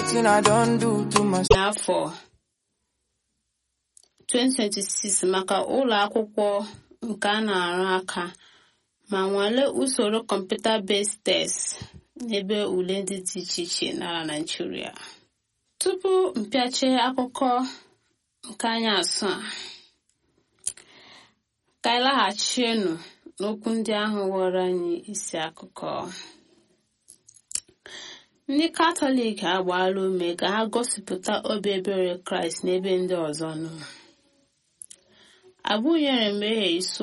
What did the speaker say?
wetin I don do to myself. N'afọ 2026 maka ụlọ akwụkwọ nke a na-arụ aka ma nwale usoro computer-based test n'ebe ule ndị dị iche iche n'ala Nigeria. Tupu mpịache akụkọ nke anyị asụ a, ka anyị laghachienụ n'okwu ndị ahụ ghọrọ anyị isi akụkọ. Ndị Katọlik agbaala ume ka ha gosipụta obi ebere Kraịst n'ebe ndị ọzọ nọ. Abụnyere mmehie iso